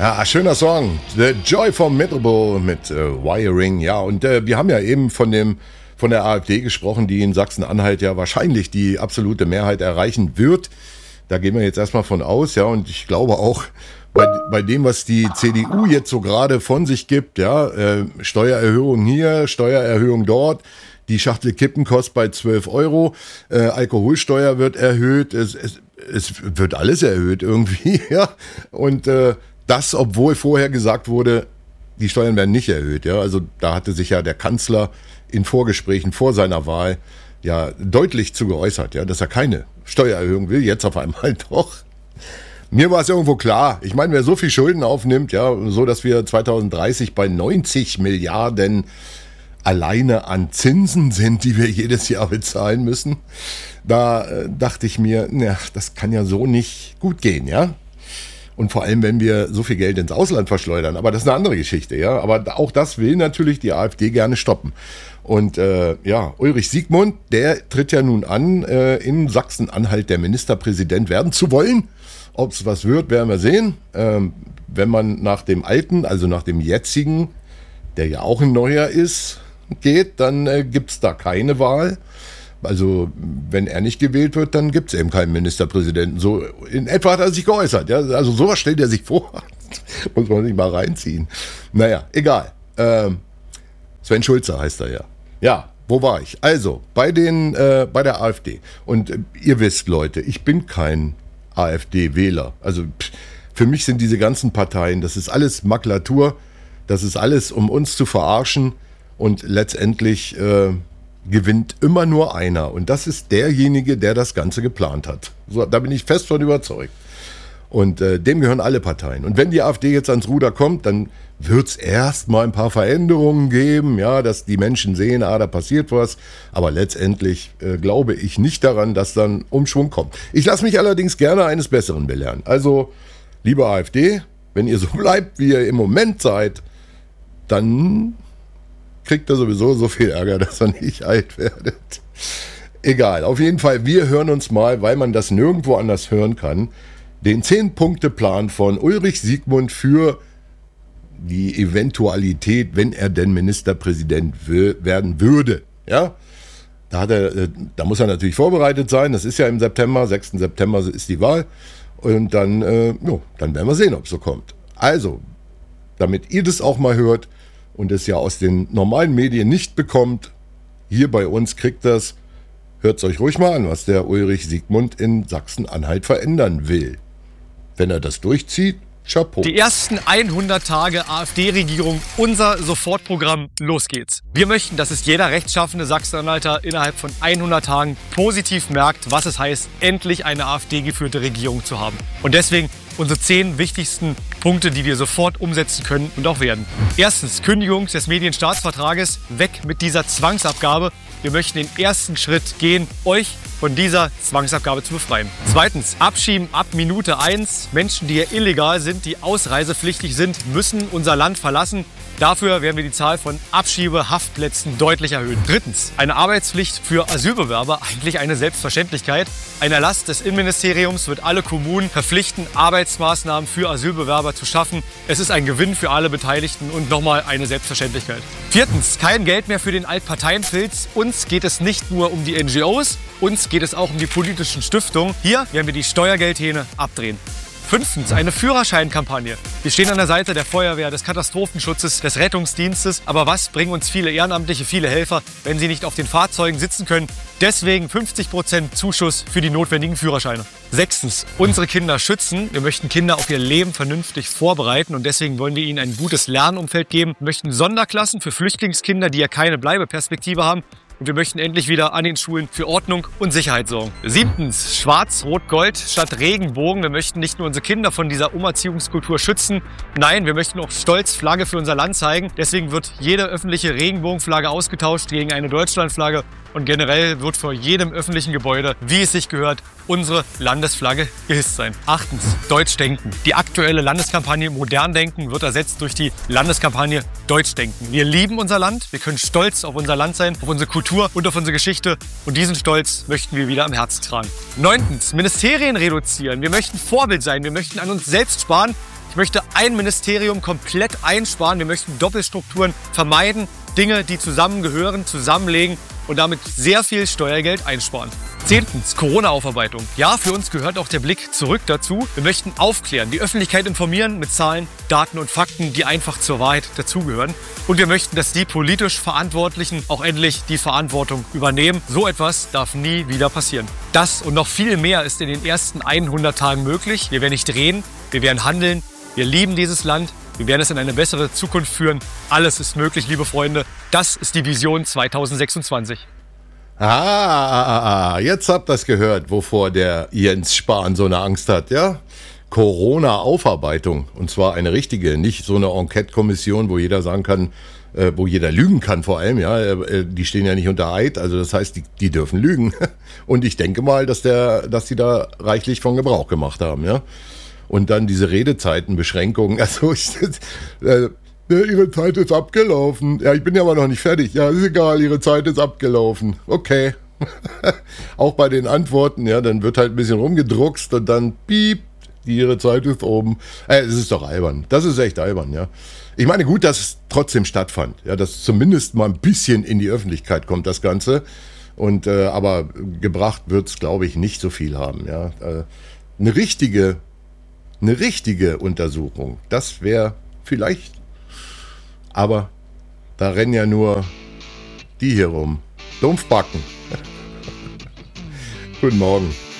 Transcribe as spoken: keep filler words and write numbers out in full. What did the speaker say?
Ja, schöner Song. The Joy from Metrobo mit äh, Wiring. Ja, und äh, wir haben ja eben von dem von der AfD gesprochen, die in Sachsen-Anhalt ja wahrscheinlich die absolute Mehrheit erreichen wird. Da gehen wir jetzt erstmal von aus, ja, und ich glaube auch bei, bei dem, was die C D U jetzt so gerade von sich gibt, ja, äh, Steuererhöhung hier, Steuererhöhung dort, die Schachtel Kippen kostet bei zwölf Euro, äh, Alkoholsteuer wird erhöht, es, es, es wird alles erhöht irgendwie, ja, und äh, das, obwohl vorher gesagt wurde, die Steuern werden nicht erhöht, ja, also da hatte sich ja der Kanzler in Vorgesprächen vor seiner Wahl ja deutlich zu geäußert, ja, dass er keine Steuererhöhung will, jetzt auf einmal doch. Mir war es irgendwo klar, ich meine, wer so viel Schulden aufnimmt, ja, so dass wir zwanzig dreißig bei neunzig Milliarden alleine an Zinsen sind, die wir jedes Jahr bezahlen müssen, da äh, dachte ich mir, na, das kann ja so nicht gut gehen, ja. Und vor allem, wenn wir so viel Geld ins Ausland verschleudern. Aber das ist eine andere Geschichte, ja. Aber auch das will natürlich die AfD gerne stoppen. Und äh, ja, Ulrich Siegmund, der tritt ja nun an, äh, in Sachsen-Anhalt der Ministerpräsident werden zu wollen. Ob es was wird, werden wir sehen. Ähm, wenn man nach dem alten, also nach dem jetzigen, der ja auch ein neuer ist, geht, dann äh, gibt es da keine Wahl. Also wenn er nicht gewählt wird, dann gibt es eben keinen Ministerpräsidenten. So in etwa hat er sich geäußert. Ja? Also sowas stellt er sich vor. Muss man sich mal reinziehen. Naja, egal. Ähm, Sven Schulze heißt er ja. Ja, wo war ich? Also, bei, den, äh, bei der AfD. Und äh, ihr wisst, Leute, ich bin kein AfD-Wähler. Also pff, für mich sind diese ganzen Parteien, das ist alles Makulatur. Das ist alles, um uns zu verarschen. Und letztendlich äh, gewinnt immer nur einer. Und das ist derjenige, der das Ganze geplant hat. So, da bin ich fest von überzeugt. Und äh, dem gehören alle Parteien. Und wenn die AfD jetzt ans Ruder kommt, dann wird es erst mal ein paar Veränderungen geben, ja, dass die Menschen sehen, ah, da passiert was. Aber letztendlich äh, glaube ich nicht daran, dass dann Umschwung kommt. Ich lasse mich allerdings gerne eines Besseren belehren. Also, liebe AfD, wenn ihr so bleibt, wie ihr im Moment seid, dann kriegt ihr sowieso so viel Ärger, dass ihr nicht alt werdet. Egal, auf jeden Fall, wir hören uns mal, weil man das nirgendwo anders hören kann, den zehn-Punkte-Plan von Ulrich Siegmund für die Eventualität, wenn er denn Ministerpräsident w- werden würde. Ja, da, hat er, da muss er natürlich vorbereitet sein. Das ist ja im September, sechsten September ist die Wahl. Und dann, äh, jo, dann werden wir sehen, ob es so kommt. Also, damit ihr das auch mal hört und es ja aus den normalen Medien nicht bekommt, hier bei uns kriegt das, hört es euch ruhig mal an, was der Ulrich Siegmund in Sachsen-Anhalt verändern will. Wenn er das durchzieht, Chapeau. Die ersten hundert Tage AfD-Regierung, unser Sofortprogramm, los geht's. Wir möchten, dass es jeder rechtschaffende Sachsen-Anhalter innerhalb von hundert Tagen positiv merkt, was es heißt, endlich eine AfD-geführte Regierung zu haben. Und deswegen unsere zehn wichtigsten Punkte, die wir sofort umsetzen können und auch werden. Erstens, Kündigung des Medienstaatsvertrages, weg mit dieser Zwangsabgabe. Wir möchten den ersten Schritt gehen, euch von dieser Zwangsabgabe zu befreien. Zweitens, Abschieben ab Minute eins. Menschen, die hier illegal sind, die ausreisepflichtig sind, müssen unser Land verlassen. Dafür werden wir die Zahl von Abschiebehaftplätzen deutlich erhöhen. Drittens, eine Arbeitspflicht für Asylbewerber, eigentlich eine Selbstverständlichkeit. Ein Erlass des Innenministeriums wird alle Kommunen verpflichten, Arbeitsmaßnahmen für Asylbewerber zu schaffen. Es ist ein Gewinn für alle Beteiligten und nochmal eine Selbstverständlichkeit. Viertens, kein Geld mehr für den Altparteienfilz. Uns geht es nicht nur um die N G Os, uns geht es auch um die politischen Stiftungen. Hier werden wir die Steuergeldhähne abdrehen. Fünftens, eine Führerscheinkampagne. Wir stehen an der Seite der Feuerwehr, des Katastrophenschutzes, des Rettungsdienstes. Aber was bringen uns viele Ehrenamtliche, viele Helfer, wenn sie nicht auf den Fahrzeugen sitzen können? Deswegen fünfzig Prozent Zuschuss für die notwendigen Führerscheine. Sechstens, unsere Kinder schützen. Wir möchten Kinder auf ihr Leben vernünftig vorbereiten und deswegen wollen wir ihnen ein gutes Lernumfeld geben. Wir möchten Sonderklassen für Flüchtlingskinder, die ja keine Bleibeperspektive haben. Und wir möchten endlich wieder an den Schulen für Ordnung und Sicherheit sorgen. Siebtens, Schwarz, Rot, Gold statt Regenbogen. Wir möchten nicht nur unsere Kinder von dieser Umerziehungskultur schützen. Nein, wir möchten auch stolz Flagge für unser Land zeigen. Deswegen wird jede öffentliche Regenbogenflagge ausgetauscht gegen eine Deutschlandflagge. Und generell wird vor jedem öffentlichen Gebäude, wie es sich gehört, unsere Landesflagge gehisst sein. Achtens, Deutsch denken. Die aktuelle Landeskampagne Modern denken wird ersetzt durch die Landeskampagne Deutsch denken. Wir lieben unser Land, wir können stolz auf unser Land sein, auf unsere Kultur und auf unsere Geschichte. Und diesen Stolz möchten wir wieder am Herzen tragen. Neuntens, Ministerien reduzieren. Wir möchten Vorbild sein, wir möchten an uns selbst sparen. Ich möchte ein Ministerium komplett einsparen. Wir möchten Doppelstrukturen vermeiden, Dinge, die zusammengehören, zusammenlegen und damit sehr viel Steuergeld einsparen. Zehntens, Corona-Aufarbeitung. Ja, für uns gehört auch der Blick zurück dazu. Wir möchten aufklären, die Öffentlichkeit informieren mit Zahlen, Daten und Fakten, die einfach zur Wahrheit dazugehören. Und wir möchten, dass die politisch Verantwortlichen auch endlich die Verantwortung übernehmen. So etwas darf nie wieder passieren. Das und noch viel mehr ist in den ersten hundert Tagen möglich. Wir werden nicht drehen, wir werden handeln. Wir lieben dieses Land. Wir werden es in eine bessere Zukunft führen. Alles ist möglich, liebe Freunde. Das ist die Vision zweitausendsechsundzwanzig. Ah, ah, ah, ah, jetzt habt ihr das gehört, wovor der Jens Spahn so eine Angst hat, ja? Corona-Aufarbeitung. Und zwar eine richtige, nicht so eine Enquete-Kommission, wo jeder sagen kann, äh, wo jeder lügen kann vor allem, ja? Äh, die stehen ja nicht unter Eid, also das heißt, die, die dürfen lügen. Und ich denke mal, dass, der, dass die da reichlich von Gebrauch gemacht haben, ja? Und dann diese Redezeitenbeschränkungen, also ich, äh, Ihre Zeit ist abgelaufen. Ja, ich bin ja aber noch nicht fertig. Ja, ist egal, Ihre Zeit ist abgelaufen. Okay. Auch bei den Antworten, ja, dann wird halt ein bisschen rumgedruckst und dann piep, Ihre Zeit ist oben. Äh, es ist doch albern. Das ist echt albern, ja. Ich meine, gut, dass es trotzdem stattfand. Ja, dass zumindest mal ein bisschen in die Öffentlichkeit kommt, das Ganze. Und, äh, aber gebracht wird es, glaube ich, nicht so viel haben, ja. Äh, eine richtige, eine richtige Untersuchung, das wäre vielleicht. Aber da rennen ja nur die hier rum. Dumpfbacken. Guten Morgen.